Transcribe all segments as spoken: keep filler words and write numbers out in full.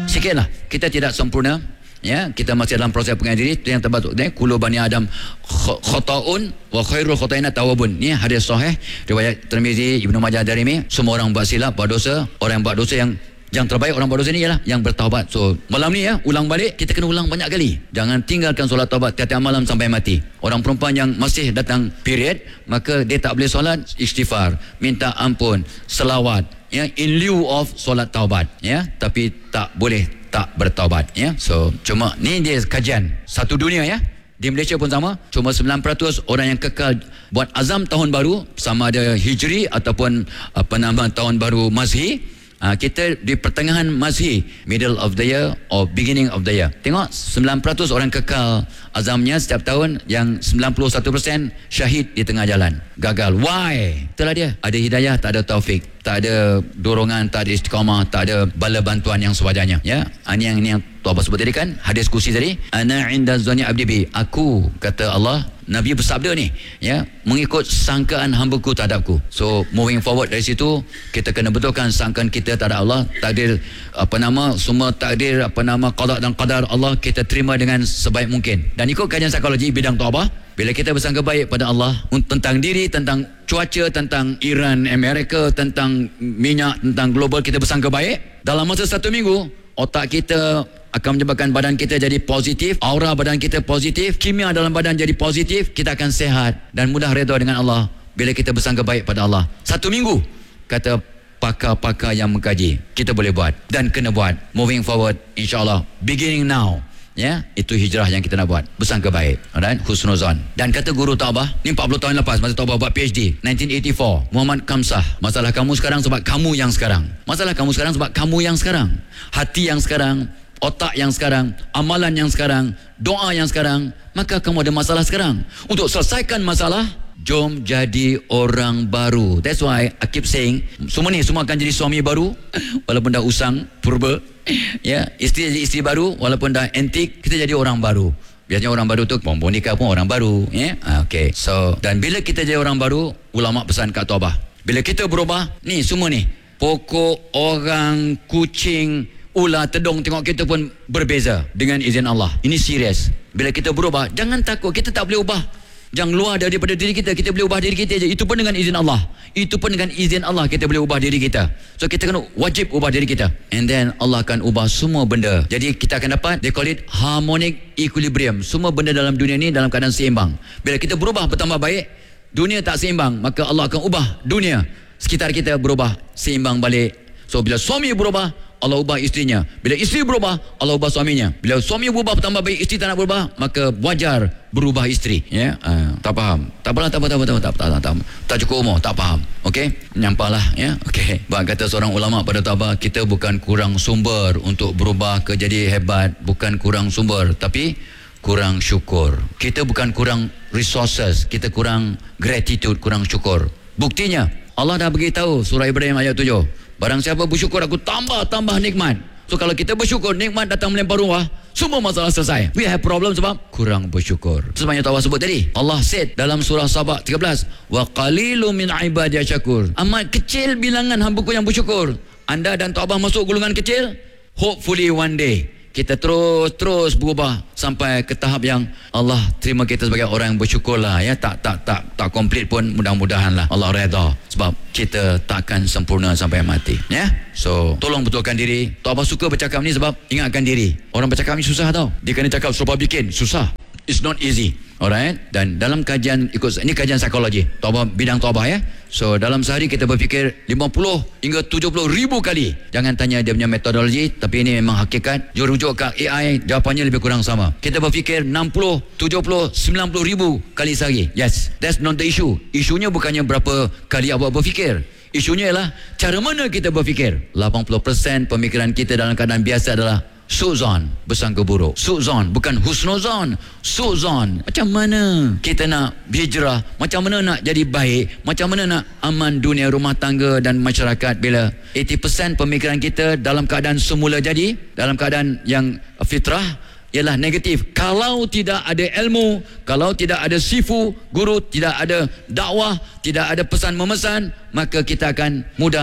sikitlah. Kita tidak sempurna, ya, kita masih dalam proses pengenalan diri. Itu yang terbatuk, ya, kullu bani adam khata'un wa khairul khata'ina tawabun. Ni hadis sahih riwayat Tirmizi, Ibnu Majah, Darimi. Semua orang buat silap, buat dosa. Orang yang buat dosa, yang yang terbaik orang buat dosa ni ialah yang bertaubat. So malam ni, ya, ulang balik. Kita kena ulang banyak kali. Jangan tinggalkan solat taubat tiap-tiap malam sampai mati. Orang perempuan yang masih datang period, maka dia tak boleh solat, istighfar, minta ampun, selawat, ya, in lieu of solat taubat, ya, tapi tak boleh tak bertaubat, ya. So cuma ni dia kajian satu dunia, ya. Di Malaysia pun sama, cuma sembilan peratus orang yang kekal buat azam tahun baru, sama ada Hijri ataupun apa nama tahun baru Mazhi. Ha, kita di pertengahan Mazhi, middle of the year or beginning of the year. Tengok, sembilan peratus orang kekal azamnya setiap tahun, yang sembilan puluh satu peratus syahid di tengah jalan, gagal. Why? Itulah dia, ada hidayah, tak ada taufik, tak ada dorongan, tak ada istiqamah, tak ada bala bantuan yang sewajarnya, ya. Ini yang, ini yang Tuhan sebut tadi kan, hadis kursi tadi, ana inda zanni abdi bi, aku, kata Allah, Nabi bersabda ni, ya, mengikut sangkaan hamba-Ku terhadapku. So moving forward dari situ, kita kena betulkan sangkaan kita terhadap Allah. Takdir apa nama, semua takdir apa nama qada dan qadar Allah kita terima dengan sebaik mungkin. Dan ikut kajian psikologi bidang taubat, bila kita bersangka baik pada Allah tentang diri, tentang cuaca, tentang Iran, Amerika, tentang minyak, tentang global, kita bersangka baik, dalam masa satu minggu, otak kita akan menyebabkan badan kita jadi positif, aura badan kita positif, kimia dalam badan jadi positif, kita akan sehat dan mudah redha dengan Allah bila kita bersangka baik pada Allah. Satu minggu, kata pakar-pakar yang mengkaji, kita boleh buat dan kena buat. Moving forward, insyaAllah, beginning now, ya, itu hijrah yang kita nak buat, bersangka baik, alright, husnuzan. Dan kata guru Taubah ni empat puluh tahun lepas, masa Taubah buat PhD nineteen eighty-four, Muhammad Kamsah, masalah kamu sekarang sebab kamu yang sekarang, masalah kamu sekarang sebab kamu yang sekarang, hati yang sekarang, otak yang sekarang, amalan yang sekarang, doa yang sekarang, maka kamu ada masalah sekarang. Untuk selesaikan masalah, jom jadi orang baru. That's why I keep saying, semua ni semua akan jadi suami baru walaupun dah usang purba, ya, isteri jadi isteri baru walaupun dah antik, kita jadi orang baru. Biasanya orang baru tu perempuan nikah pun orang baru, ya. Okay, so dan bila kita jadi orang baru, ulama pesan kat Taubah, bila kita berubah, ni semua ni, pokok, orang, kucing, ular, tedung tengok kita pun berbeza dengan izin Allah. Ini serius. Bila kita berubah, jangan takut, kita tak boleh ubah yang luar daripada diri kita, kita boleh ubah diri kita je. Itu pun dengan izin Allah. Itu pun dengan izin Allah kita boleh ubah diri kita. So kita kena wajib ubah diri kita. And then Allah akan ubah semua benda. Jadi kita akan dapat, they call it harmonic equilibrium. Semua benda dalam dunia ni dalam keadaan seimbang. Bila kita berubah bertambah baik, dunia tak seimbang, maka Allah akan ubah dunia sekitar kita berubah seimbang balik. So bila suami berubah, Allah ubah isterinya. Bila isteri berubah, Allah ubah suaminya. Bila suami berubah bertambah baik, isteri tak nak berubah, maka wajar berubah isteri, ya. Uh, tak faham, tak apalah, tak apa, tak apa, tak apa, tak, tak, tak, tak, tak cukup umur, tak faham, okey, nyampahlah, ya. Okey, bang kata seorang ulama pada Taubah, kita bukan kurang sumber untuk berubah ke jadi hebat, bukan kurang sumber, tapi kurang syukur. Kita bukan kurang resources, kita kurang gratitude, kurang syukur. Buktinya Allah dah beritahu surah Ibrahim ayat tujuh, barang siapa bersyukur, aku tambah-tambah nikmat. So kalau kita bersyukur, nikmat datang melempar rumah, semua masalah selesai. We have problem sebab kurang bersyukur. Sebabnya Allah sebut tadi, Allah said dalam surah Sabah tiga belas, wa qalilun min ibadiy syakur. Amat kecil bilangan hamba-Ku yang bersyukur. Anda dan Taubah masuk golongan kecil, hopefully one day kita terus-terus berubah sampai ke tahap yang Allah terima kita sebagai orang yang bersyukur lah, ya. Tak tak tak tak komplit pun, mudah-mudahan lah Allah redha, sebab kita takkan sempurna sampai mati, ya. So tolong betulkan diri. Taubah suka bercakap ni sebab ingatkan diri. Orang bercakap ni susah tau. Dia kena cakap serupa bikin, susah. It's not easy. Alright. Dan dalam kajian, ikut ini kajian psikologi Taubah, bidang Taubah, ya. So dalam sehari kita berfikir lima puluh hingga tujuh puluh ribu kali. Jangan tanya dia punya metodologi, tapi ini memang hakikat. Jom rujuk ke A I, jawapannya lebih kurang sama. Kita berfikir enam puluh, tujuh puluh, sembilan puluh ribu kali sehari. Yes, that's not the issue. Isunya bukannya berapa kali awak berfikir. Isunya ialah cara mana kita berfikir. lapan puluh peratus pemikiran kita dalam keadaan biasa adalah su'zon, bersangka buruk. Su'zon, bukan husnuzon. Su'zon. Macam mana kita nak hijrah? Macam mana nak jadi baik? Macam mana nak aman dunia, rumah tangga dan masyarakat bila lapan puluh peratus pemikiran kita dalam keadaan semula jadi, dalam keadaan yang fitrah, ialah negatif. Kalau tidak ada ilmu, kalau tidak ada sifu, guru, tidak ada dakwah, tidak ada pesan memesan, maka kita akan mudah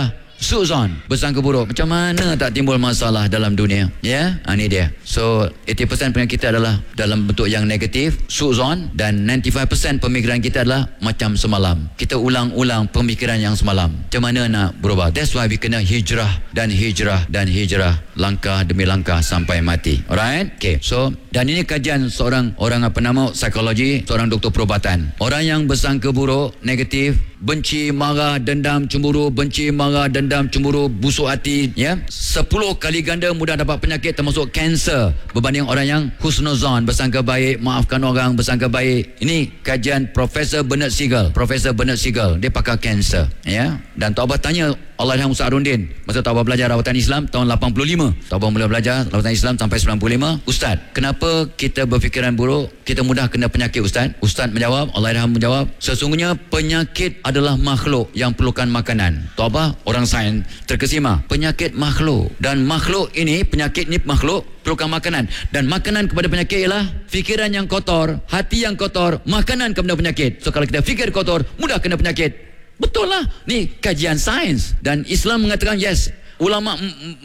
Su'zon, bersangka buruk. Macam mana tak timbul masalah dalam dunia? Ya, yeah? Ini dia. So, eighty percent penyakit kita adalah dalam bentuk yang negatif, su'zon, dan ninety-five percent pemikiran kita adalah macam semalam. Kita ulang-ulang pemikiran yang semalam. Macam mana nak berubah? That's why we kena hijrah dan hijrah dan hijrah, langkah demi langkah sampai mati. Alright? Okay. So, dan ini kajian seorang orang apa nama psikologi, seorang doktor perubatan. Orang yang bersangka buruk, negatif, benci, marah, dendam, cemburu, benci, marah, dendam, cemburu, busuk hati, ya, sepuluh kali ganda mudah dapat penyakit termasuk kanser berbanding orang yang husnuzan, bersangka baik, maafkan orang, bersangka baik. Ini kajian Profesor Bernard Siegel. Profesor Bernard Siegel, dia pakar kanser, ya. Dan Tok Abah tanya Allahyarham Ustaz Arundin masa Tok Abah belajar rawatan Islam tahun lapan puluh lima. Tok Abah mula belajar rawatan Islam sampai sembilan puluh lima. Ustaz, kenapa kita berfikiran buruk? Kita mudah kena penyakit, Ustaz. Ustaz menjawab, Allahyarham menjawab, sesungguhnya penyakit adalah makhluk yang perlukan makanan. Tok Abah orang sains terkesima, penyakit makhluk, dan makhluk ini, penyakit ni makhluk perlukan makanan, dan makanan kepada penyakit ialah fikiran yang kotor, hati yang kotor, makanan kepada penyakit. So kalau kita fikir kotor, mudah kena penyakit. Betul lah, ni kajian sains. Dan Islam mengatakan yes, ulama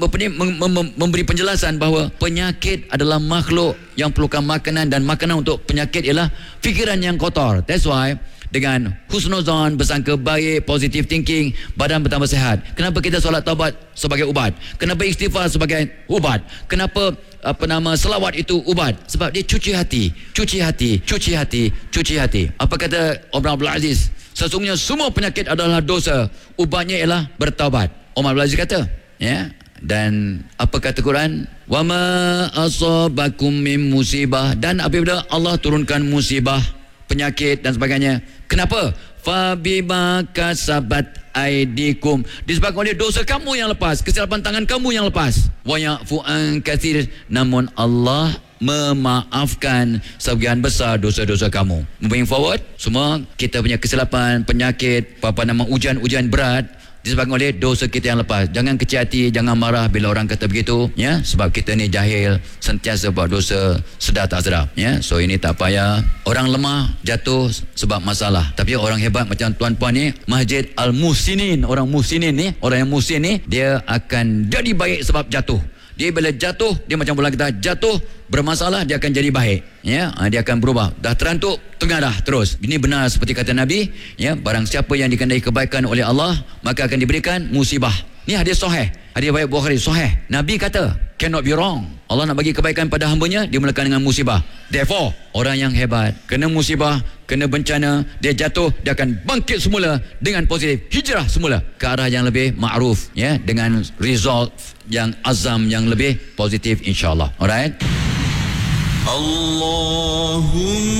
memberi penjelasan bahawa penyakit adalah makhluk yang perlukan makanan, dan makanan untuk penyakit ialah fikiran yang kotor. That's why dengan husnuzan, bersangka baik, positive thinking, badan bertambah sihat. Kenapa kita solat taubat sebagai ubat? Kenapa istighfar sebagai ubat? Kenapa apa nama selawat itu ubat? Sebab dia cuci hati, cuci hati, cuci hati, cuci hati. Apa kata Umar Abdul Aziz? Sesungguhnya semua penyakit adalah dosa, ubatnya ialah bertaubat. Umar Abdul Aziz kata, ya. Dan apa kata Quran? Wa ma asabakum min musibah, dan apabila Allah turunkan musibah, penyakit dan sebagainya, kenapa? Fabima kasabat aidikum, disebabkan oleh dosa kamu yang lepas, kesilapan tangan kamu yang lepas. Wa ya'fu an katsir, namun Allah memaafkan sebagian besar dosa-dosa kamu. Moving forward, semua kita punya kesilapan, penyakit, apa nama ujian-ujian berat disebabkan oleh dosa kita yang lepas. Jangan kecil hati, jangan marah bila orang kata begitu, ya, sebab kita ni jahil, sentiasa buat dosa sedar tak sedar, ya. So ini tak payah. Orang lemah jatuh sebab masalah, tapi orang hebat macam tuan-puan ni, Masjid Al-Muhsinin, orang Muhsinin ni, orang yang muhsin ni, dia akan jadi baik sebab jatuh. Dia bila jatuh, dia macam bola kita, jatuh bermasalah, dia akan jadi baik, ya. Dia akan berubah. Dah terantuk, tengadah terus. Ini benar seperti kata Nabi, ya, barang siapa yang dikandai kebaikan oleh Allah, maka akan diberikan musibah. Ni hadis sahih, hadis riwayat Bukhari sahih. Nabi kata, cannot be wrong. Allah nak bagi kebaikan pada hambanya, dia mulakan dengan musibah. Therefore, orang yang hebat, kena musibah, kena bencana, dia jatuh, dia akan bangkit semula dengan positif, hijrah semula ke arah yang lebih ma'ruf, ya, dengan result yang azam yang lebih positif, insyaAllah. Alright. Allahumma